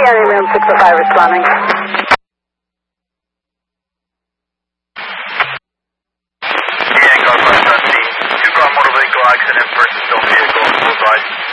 Scanning room 605 responding. Yeah, car 517. 2-car motor vehicle accident, person still vehicle, full drive.